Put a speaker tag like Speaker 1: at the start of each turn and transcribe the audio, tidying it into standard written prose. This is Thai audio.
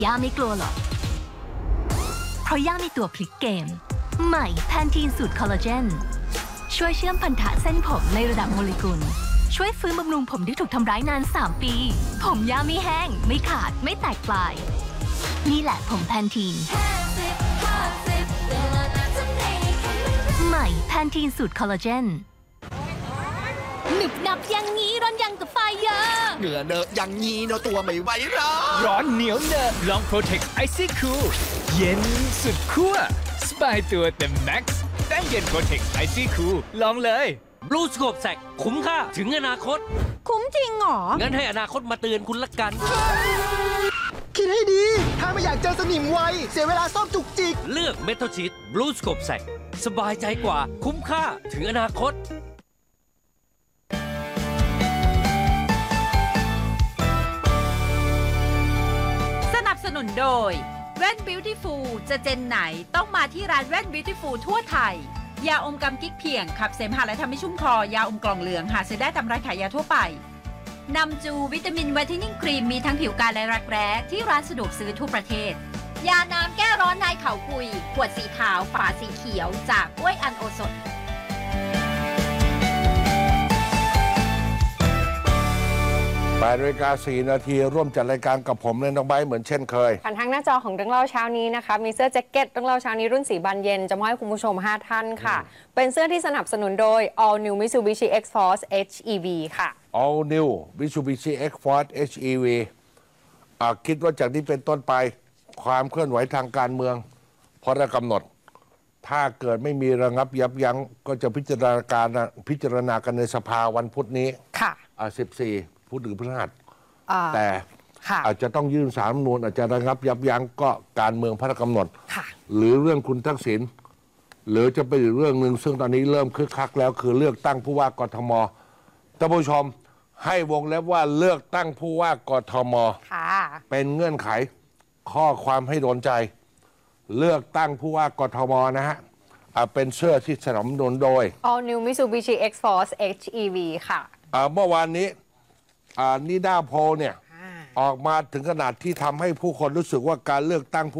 Speaker 1: ย่าไม่กลัวหรอกเพราะย่ามีตัวพลิกเกมใหม่แพนทีนสูตรคอลลาเจนช่วยเชื่อมพันธะเส้นผมในระดับโมเลกุลช่วยฟื้นบำรุงผมที่ถูกทำร้ายนาน3 ปีผมย่าไม่แห้งไม่ขาดไม่แตกปลายนี่แหละผมแพนทีนใหม่แพนทีนสูตรคอลลาเจนหนึบหนับอย่างนี้ร้อนยังกับไฟเยอะ
Speaker 2: เหงื่อเนอะอย่างนี้เนอะตัวไม่ไหวหรอ
Speaker 3: ร้อนเหนียวเนอะลอง Protect Icy Cool เย็นสุดขั้วสบายตัวเต็มแม็กซ์แต้มเย็น Protect Icy Cool ลองเลย
Speaker 4: บลูสโคปแสกคุ้มค่าถึงอนาคต
Speaker 5: คุ้มจริงเหรอ
Speaker 4: งั้นให้อนาคตมาเตือนคุณละกัน
Speaker 2: คิดให้ดี ถ้าไม่อยากเจอสนิมไว เสียเวลาซ่อมจุกจิก
Speaker 4: เลือกเมทัลชีตบลูสโคปแสกสบายใจกว่าคุ้มค่าถึงอนาคต
Speaker 5: สนับสนุนโดยแว่น Beautiful จะเจนไหนต้องมาที่ร้านแว่น Beautiful ทั่วไทย ยาอมกำกิ๊กเพียงขับเสมหะและทำให้ชุ่มคอยาอมกล่องเหลืองหาซื้อได้ตามร้านขายยาทั่วไปนำจูวิตามินไวท์เทนนิ่งครีมมีทั้งผิวกายและรักแร้ที่ร้านสะดวกซื้อทั่วประเทศ ยาน้ำแก้ร้อนนายเขาคุยขวดสีขาวฝาสีเขียวจากกล้วยอันโอสถ
Speaker 6: 8:04 ร่วมจัดรายการกับผมเลยน้องไบร์ทเหมือนเช่นเคย
Speaker 7: ผ่านทางหน้าจอของเรื่องเล่าเช้านี้นะคะมีเสื้อแจ็คเก็ตเรื่องเล่าเช้านี้รุ่นสีบานเย็นจะมอบให้คุณผู้ชม5 ท่านค่ะเป็นเสื้อที่สนับสนุนโดย All New Mitsubishi X-Force HEV ค่ะ
Speaker 6: All New Mitsubishi X-Force HEV คิดว่าจากนี้เป็นต้นไปความเคลื่อนไหวทางการเมืองพอได้กำหนด ถ้าเกิดไม่มีระงับยับยั้งก็จะพิจารณากันในสภาวันพุธนี้
Speaker 7: ค่ะ
Speaker 6: 14พุธถึงพฤหัส
Speaker 7: แต่
Speaker 6: อาจจะต้องยื่นสาลรฐธรรมนูญอาจจะระงับยับยั้งก็การเมืองพระราชกำหนด หรือเรื่องคุณทักษิณหรือจะเป็นอีกเรื่องหนึ่งซึ่งตอนนี้เริ่มคึกคักแล้วคือเลือกตั้งผู้ว่ากทมท่านผู้ชมให้วงเล็บว่าเลือกตั้งผู้ว่ากทมเป็นเงื่อนไขข้อความให้โดนใจเลือกตั้งผู้ว่ากทมนะฮะเป็นเสื้อที่สนับสนุนโดย
Speaker 7: All New Mitsubishi X-Force HEV ค่ะ
Speaker 6: เมื่อวานนี้นิดาโพลเนี่ยออกมาถึงขนาดที่ทำให้ผู้คนรู้สึกว่าการเลือกตั้งผู้